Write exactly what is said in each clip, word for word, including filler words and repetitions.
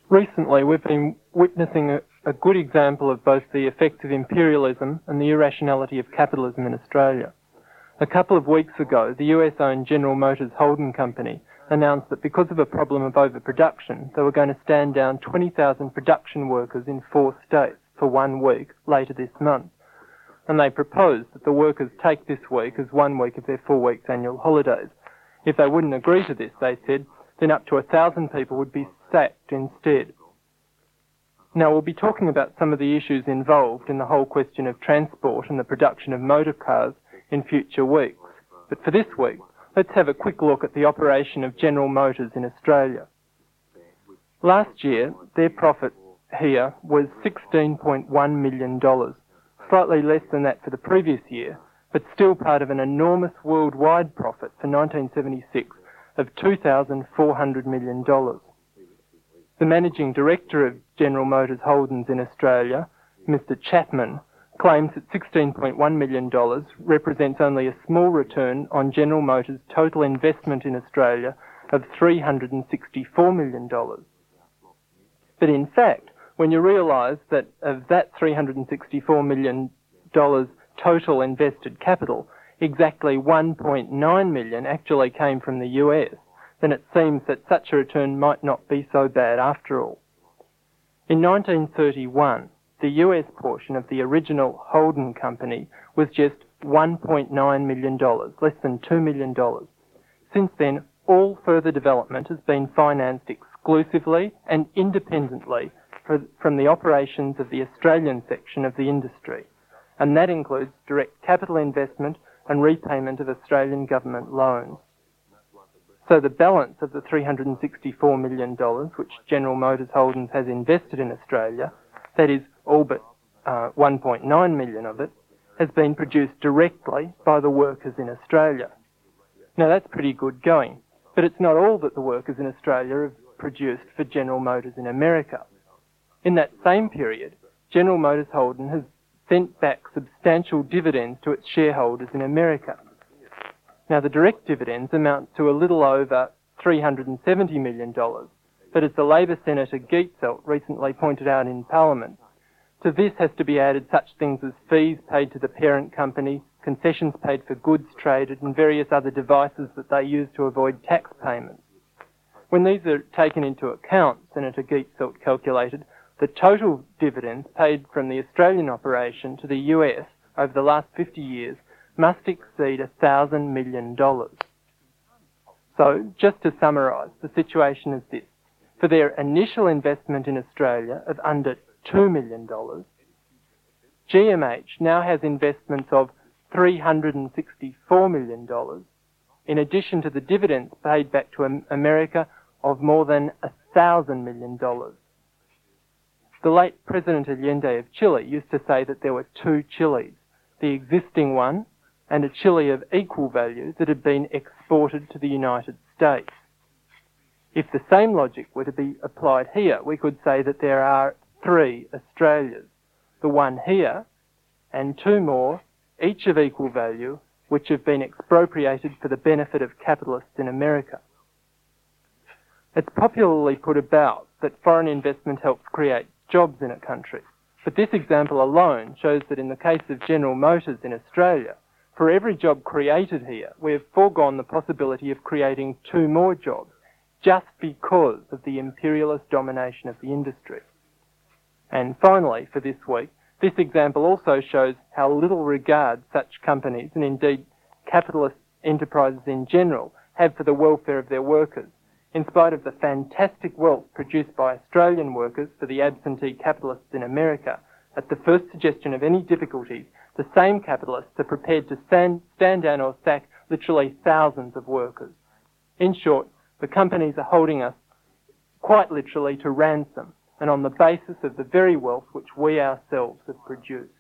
Recently, we've been witnessing a, a good example of both the effects of imperialism and the irrationality of capitalism in Australia. A couple of weeks ago, the U S-owned General Motors Holden Company announced that because of a problem of overproduction, they were going to stand down twenty thousand production workers in four states for one week later this month. And they proposed that the workers take this week as one week of their four weeks annual holidays. If they wouldn't agree to this, they said, then up to a thousand people would be sacked instead. Now, we'll be talking about some of the issues involved in the whole question of transport and the production of motor cars in future weeks. But for this week, let's have a quick look at the operation of General Motors in Australia. Last year, their profit here was sixteen point one million dollars, slightly less than that for the previous year, but still part of an enormous worldwide profit for nineteen seventy-six of two thousand four hundred million dollars. The managing director of General Motors Holdens in Australia, Mister Chapman, claims that sixteen point one million dollars represents only a small return on General Motors' total investment in Australia of three hundred sixty-four million dollars. But in fact, when you realise that of that three hundred sixty-four million dollars total invested capital, exactly one point nine million dollars actually came from the U S, then it seems that such a return might not be so bad after all. In nineteen thirty-one, the U S portion of the original Holden Company was just one point nine million dollars, less than two million dollars. Since then, all further development has been financed exclusively and independently for, from the operations of the Australian section of the industry, and that includes direct capital investment and repayment of Australian government loans. So the balance of the three hundred sixty-four million dollars which General Motors Holdens has invested in Australia, that is all but uh, one point nine million dollars of it, has been produced directly by the workers in Australia. Now that's pretty good going, but it's not all that the workers in Australia have produced for General Motors in America. In that same period, General Motors Holden has sent back substantial dividends to its shareholders in America. Now, the direct dividends amount to a little over three hundred seventy million dollars, but as the Labor Senator Geetzelt recently pointed out in Parliament, to this has to be added such things as fees paid to the parent company, concessions paid for goods traded, and various other devices that they use to avoid tax payments. When these are taken into account, Senator Geetzelt calculated, the total dividends paid from the Australian operation to the U S over the last fifty years must exceed one thousand million dollars. So, just to summarise, the situation is this. For their initial investment in Australia of under two million dollars, G M H now has investments of three hundred sixty-four million dollars, in addition to the dividends paid back to America of more than one thousand million dollars. The late President Allende of Chile used to say that there were two Chiles, the existing one and a Chile of equal value that had been exported to the United States. If the same logic were to be applied here, we could say that there are three Australias, the one here and two more, each of equal value, which have been expropriated for the benefit of capitalists in America. It's popularly put about that foreign investment helps create jobs in a country, but this example alone shows that in the case of General Motors in Australia, for every job created here, we have foregone the possibility of creating two more jobs, just because of the imperialist domination of the industry. And finally, for this week, this example also shows how little regard such companies, and indeed capitalist enterprises in general, have for the welfare of their workers, in spite of the fantastic wealth produced by Australian workers for the absentee capitalists in America. At the first suggestion of any difficulties, the same capitalists are prepared to stand, stand down or sack literally thousands of workers. In short, the companies are holding us quite literally to ransom, and on the basis of the very wealth which we ourselves have produced.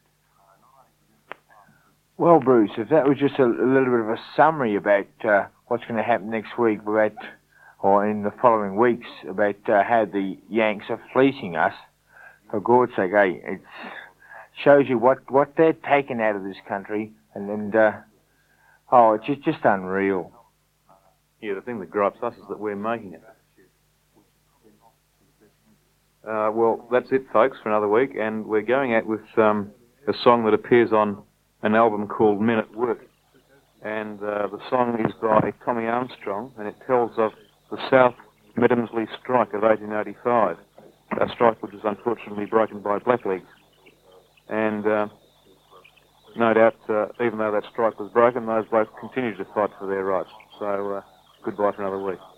Well, Bruce, if that was just a, a little bit of a summary about uh, what's going to happen next week, about, or in the following weeks, about uh, how the Yanks are fleecing us, for God's sake, hey, it shows you what, what they're taking out of this country, and, and uh, oh, it's just, just unreal. Yeah, the thing that gripes us is that we're making it. Uh, well, that's it, folks, for another week, and we're going out with um, a song that appears on an album called Men at Work. And uh, the song is by Tommy Armstrong, and it tells of the South Medemsley strike of eighteen eighty-five, a strike which was unfortunately broken by blacklegs. And uh, no doubt, uh, even though that strike was broken, those blokes continued to fight for their rights. So uh, goodbye for another week.